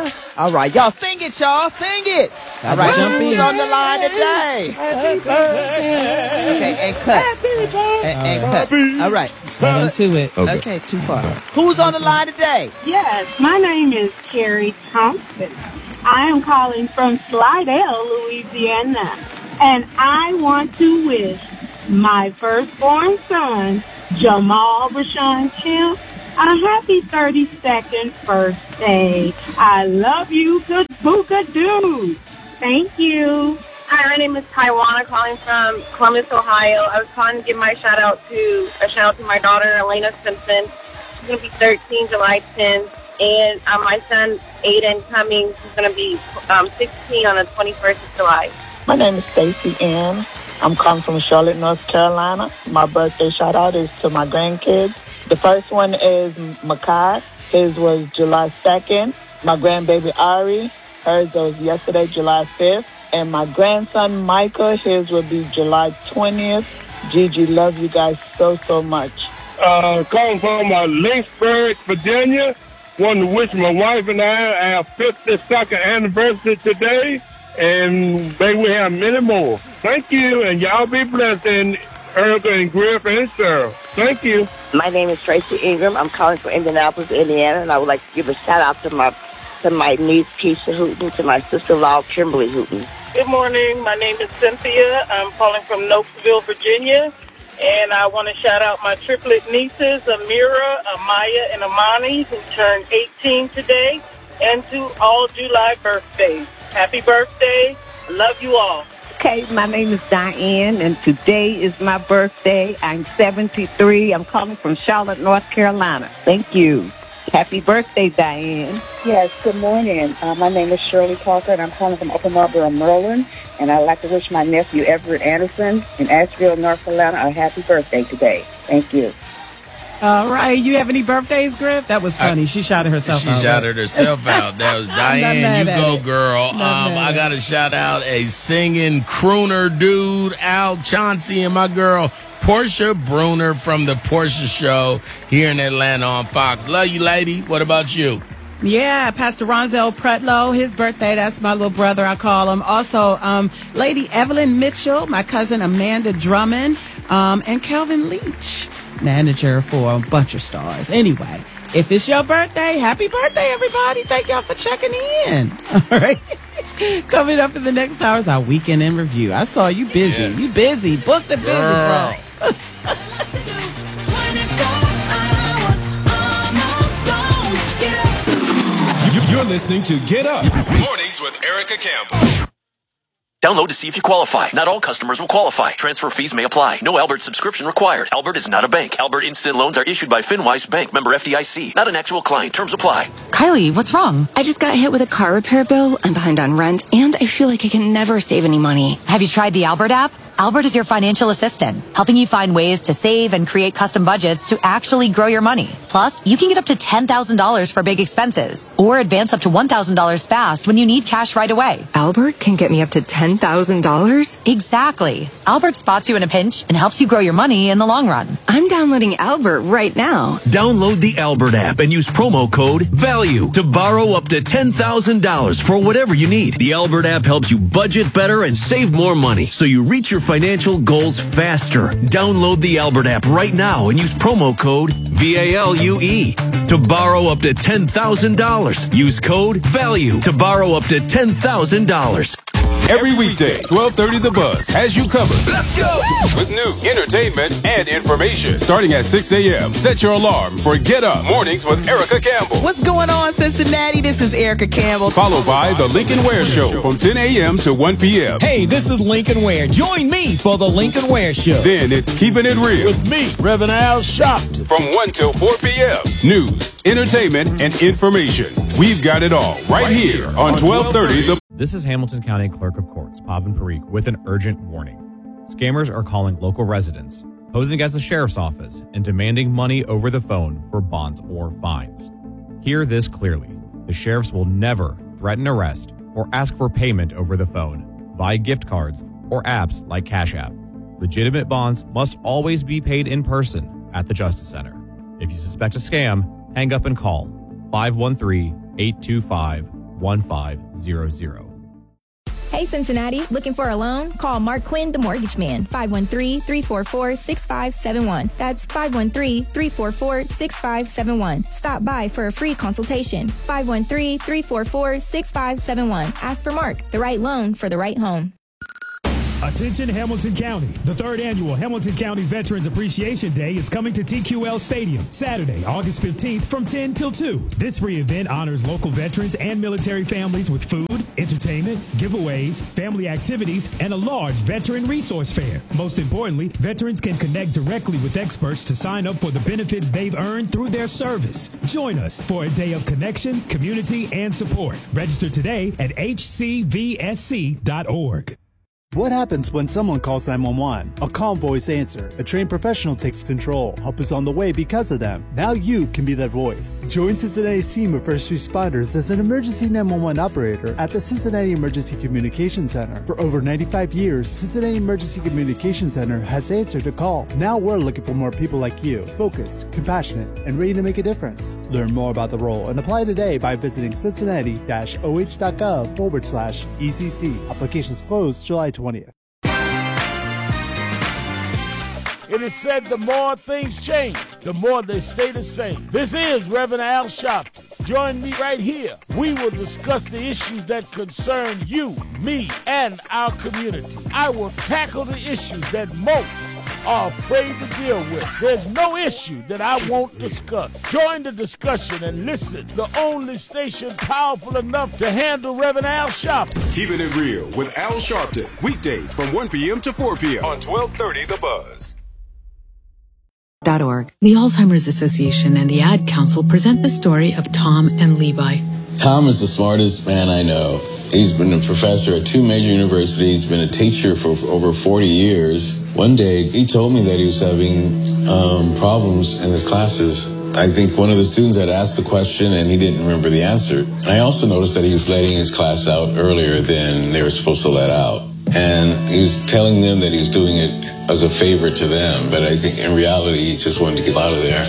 All right, y'all sing it, y'all. Sing it. All right, who's on the line today? Okay, and cut. And cut. All right. Get into it. Okay, too far. Who's on the line today? Yes, my name is Carrie Thompson. I am calling from Slidell, Louisiana, and I want to wish my firstborn son, Jamal Rashawn Kemp, a happy 32nd birthday. I love you, good booga-doo. Thank you. Hi, my name is Taiwana, calling from Columbus, Ohio. I was calling to give my shout out to my daughter, Elena Simpson. She's going to be 13 July 10th. And my son, Aiden Cummings, is going to be 16 on the 21st of July. My name is Stacy Ann. I'm calling from Charlotte, North Carolina. My birthday shout-out is to my grandkids. The first one is Makai. His was July 2nd. My grandbaby Ari. Hers was yesterday, July 5th. And my grandson, Micah, his will be July 20th. Gigi, love you guys so, so much. Calling from Lynchburg, Virginia. Want to wish my wife and I our 52nd anniversary today, and may we have many more. Thank you, and y'all be blessed, and Erica and Griff and Cheryl. Thank you. My name is Tracy Ingram. I'm calling from Indianapolis, Indiana, and I would like to give a shout-out to my niece, Keisha Hooten, to my sister-in-law, Kimberly Hooten. Good morning. My name is Cynthia. I'm calling from Nokesville, Virginia. And I want to shout out my triplet nieces, Amira, Amaya, and Amani, who turned 18 today, and to all July birthdays. Happy birthday. Love you all. Okay, my name is Diane, and today is my birthday. I'm 73. I'm calling from Charlotte, North Carolina. Thank you. Happy birthday, Diane. Yes, good morning. My name is Shirley Parker, and I'm calling from Upper Marlboro, Maryland. And I'd like to wish my nephew, Everett Anderson, in Asheville, North Carolina, a happy birthday today. Thank you. All right. You have any birthdays, Griff? That was funny. She shouted herself out. She shouted herself out. That was Diane. You go, girl. I got to shout out a singing crooner dude, Al Chauncey, and my girl, Portia Bruner from the Portia Show here in Atlanta on Fox. Love you, lady. What about you? Yeah, Pastor Ronzel Pretlow, his birthday, that's my little brother, I call him. Also, Lady Evelyn Mitchell, my cousin Amanda Drummond, and Kelvin Leach, manager for a bunch of stars. Anyway, if it's your birthday, happy birthday, everybody. Thank y'all for checking in. All right. Coming up in the next hour is our weekend in review. I saw you busy. Yeah. You busy. Booked and busy, bro. You're listening to Get Up Mornings with Erica Campbell. Download to see if you qualify. Not all customers will qualify. Transfer fees may apply. No Albert subscription required. Albert is not a bank. Albert Instant Loans are issued by FinWise Bank, member FDIC. Not an actual client. Terms apply. Kylie, what's wrong? I just got hit with a car repair bill. I'm behind on rent, and I feel like I can never save any money. Have you tried the Albert app? Albert is your financial assistant, helping you find ways to save and create custom budgets to actually grow your money. Plus, you can get up to $10,000 for big expenses or advance up to $1,000 fast when you need cash right away. Albert can get me up to $10,000? Exactly. Albert spots you in a pinch and helps you grow your money in the long run. I'm downloading Albert right now. Download the Albert app and use promo code VALUE to borrow up to $10,000 for whatever you need. The Albert app helps you budget better and save more money so you reach your financial goals faster. Download the Albert app right now and use promo code VALUE to borrow up to $10,000. Use code VALUE to borrow up to $10,000. Every weekday, 12:30 The Buzz has you covered. Let's go! With news, entertainment, and information. Starting at 6 a.m., set your alarm for Get Up Mornings with Erica Campbell. What's going on, Cincinnati? This is Erica Campbell. Followed by The Lincoln Ware Show from 10 a.m. to 1 p.m. Hey, this is Lincoln Ware. Join me for The Lincoln Ware Show. Then it's Keeping It Real. With me, Reverend Al Sharpton. From 1 till 4 p.m. News, entertainment, and information. We've got it all right here on 12:30 The. This is Hamilton County Clerk of Courts, Pavan Parikh, with an urgent warning. Scammers are calling local residents, posing as the sheriff's office, and demanding money over the phone for bonds or fines. Hear this clearly. The sheriffs will never threaten arrest or ask for payment over the phone, via gift cards, or apps like Cash App. Legitimate bonds must always be paid in person at the Justice Center. If you suspect a scam, hang up and call 513-825 1500. Hey, Cincinnati, looking for a loan? Call Mark Quinn, the Mortgage Man, 513-344-6571. That's 513-344-6571. Stop by for a free consultation. 513-344-6571. Ask for Mark, the right loan for the right home. Attention Hamilton County. The 3rd annual Hamilton County Veterans Appreciation Day is coming to TQL Stadium Saturday, August 15th from 10 till 2. This free event honors local veterans and military families with food, entertainment, giveaways, family activities, and a large veteran resource fair. Most importantly, veterans can connect directly with experts to sign up for the benefits they've earned through their service. Join us for a day of connection, community, and support. Register today at hcvsc.org. What happens when someone calls 911? A calm voice answer. A trained professional takes control. Help is on the way because of them. Now you can be that voice. Join Cincinnati's team of first responders as an emergency 911 operator at the Cincinnati Emergency Communication Center. For over 95 years, Cincinnati Emergency Communication Center has answered a call. Now we're looking for more people like you, focused, compassionate, and ready to make a difference. Learn more about the role and apply today by visiting cincinnati-oh.gov/ECC. Applications closed July 20th. It is said the more things change, the more they stay the same. This is Reverend Al Sharpton. Join me right here. We will discuss the issues that concern you, me, and our community. I will tackle the issues that most are afraid to deal with. There's no issue that I won't discuss. Join the discussion and listen. The only station powerful enough to handle Reverend Al Sharpton. Keeping it real with Al Sharpton. Weekdays from 1 p.m. to 4 p.m. on 1230 The Buzz. .org. The Alzheimer's Association and the Ad Council present the story of Tom and Levi. Tom is the smartest man I know. He's been a professor at 2 major universities, been a teacher for over 40 years. One day, he told me that he was having problems in his classes. I think one of the students had asked the question and he didn't remember the answer. And I also noticed that he was letting his class out earlier than they were supposed to let out. And he was telling them that he was doing it as a favor to them, but I think in reality he just wanted to get out of there.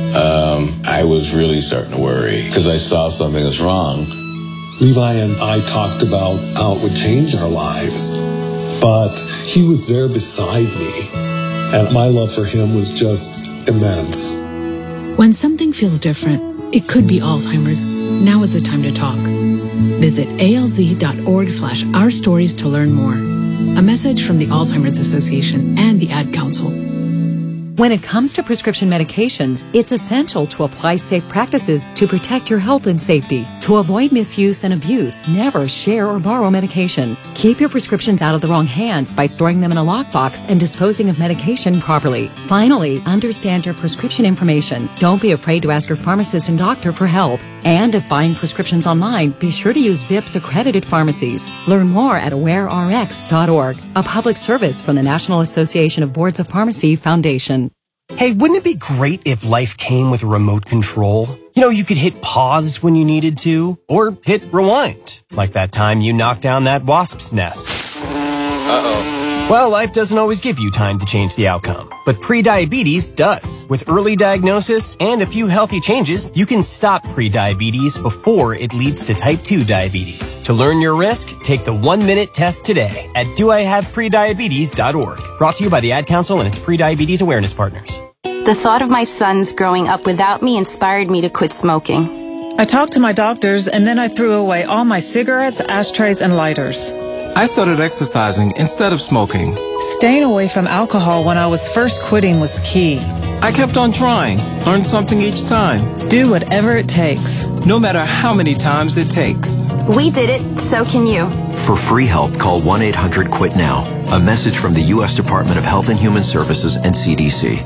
I was really starting to worry because I saw something was wrong. Levi and I talked about how it would change our lives, but he was there beside me, and my love for him was just immense. When something feels different, it could be Alzheimer's. Now is the time to talk. Visit alz.org/ourstories to learn more. A message from the Alzheimer's Association and the Ad Council. When it comes to prescription medications, it's essential to apply safe practices to protect your health and safety. To avoid misuse and abuse, never share or borrow medication. Keep your prescriptions out of the wrong hands by storing them in a lockbox and disposing of medication properly. Finally, understand your prescription information. Don't be afraid to ask your pharmacist and doctor for help. And if buying prescriptions online, be sure to use VIPS accredited pharmacies. Learn more at awarerx.org, a public service from the National Association of Boards of Pharmacy Foundation. Hey, wouldn't it be great if life came with a remote control? You know, you could hit pause when you needed to, or hit rewind, like that time you knocked down that wasp's nest. Uh-oh. Well, life doesn't always give you time to change the outcome, but prediabetes does. With early diagnosis and a few healthy changes, you can stop prediabetes before it leads to type 2 diabetes. To learn your risk, take the 1-minute test today at doihaveprediabetes.org. Brought to you by the Ad Council and its prediabetes awareness partners. The thought of my sons growing up without me inspired me to quit smoking. I talked to my doctors, and then I threw away all my cigarettes, ashtrays, and lighters. I started exercising instead of smoking. Staying away from alcohol when I was first quitting was key. I kept on trying, learned something each time. Do whatever it takes. No matter how many times it takes. We did it, so can you. For free help, call 1-800-QUIT-NOW. A message from the U.S. Department of Health and Human Services and CDC.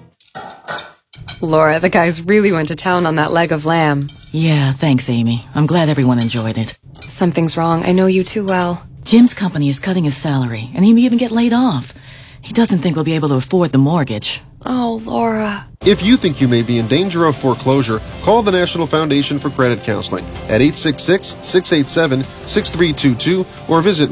Laura, the guys really went to town on that leg of lamb. Yeah, thanks, Amy. I'm glad everyone enjoyed it. Something's wrong. I know you too well. Jim's company is cutting his salary, and he may even get laid off. He doesn't think we'll be able to afford the mortgage. Oh, Laura. If you think you may be in danger of foreclosure, call the National Foundation for Credit Counseling at 866-687-6322 or visit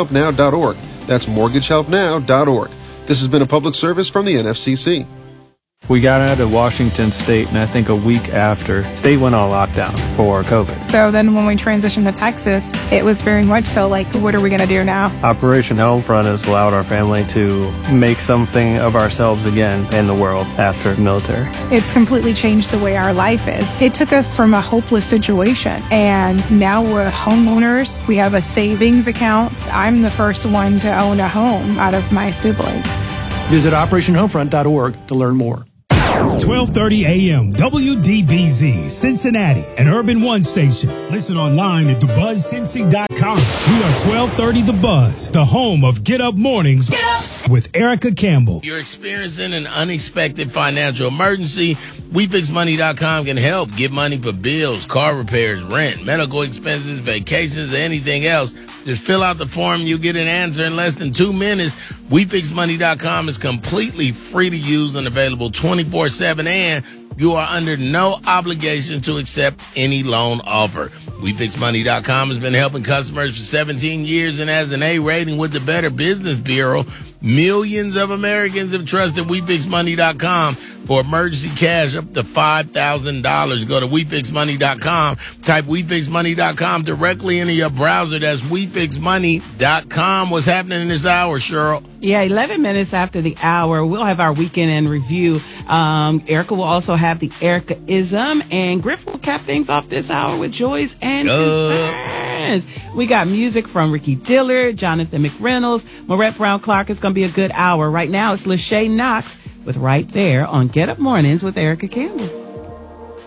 mortgagehelpnow.org. That's mortgagehelpnow.org. This has been a public service from the NFCC. We got out of Washington State, and I think a week after, state went on lockdown for COVID. So then when we transitioned to Texas, it was very much so like, what are we going to do now? Operation Homefront has allowed our family to make something of ourselves again in the world after the military. It's completely changed the way our life is. It took us from a hopeless situation, and now we're homeowners. We have a savings account. I'm the first one to own a home out of my siblings. Visit OperationHomefront.org to learn more. 12:30 a.m. WDBZ, Cincinnati, an Urban One station. Listen online at thebuzzcincy.com. We are 1230 The Buzz, the home of Get Up Mornings with Erica Campbell. You're experiencing an unexpected financial emergency. WeFixMoney.com can help. Get money for bills, car repairs, rent, medical expenses, vacations, or anything else. Just fill out the form. You get an answer in less than 2 minutes. WeFixMoney.com is completely free to use and available 24/7, and you are under no obligation to accept any loan offer. WeFixMoney.com has been helping customers for 17 years and has an A rating with the Better Business Bureau. Millions of Americans have trusted WeFixMoney.com for emergency cash up to $5,000. Go to WeFixMoney.com. Type WeFixMoney.com directly into your browser. That's WeFixMoney.com. What's happening in this hour, Cheryl? Yeah, 11 minutes after the hour, we'll have our weekend in review. Erica will also have the Erica-ism, and Griff will cap things off this hour with joys and concerns. We got music from Ricky Dillard, Jonathan McReynolds, Marette Brown-Clark. It's going to be a good hour. Right now, it's Lachey Knox with Right There on Get Up Mornings with Erica Campbell.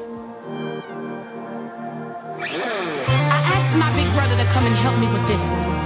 I asked my big brother to come and help me with this one.